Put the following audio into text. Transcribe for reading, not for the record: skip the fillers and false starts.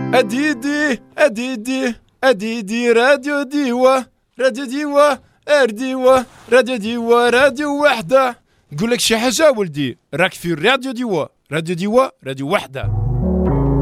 أديدي راديو ديوة أرديوة راديو ديوة راديو وحدة. نقول لك شي حاجة ولدي، راك في راديو ديوة راديو وحدة.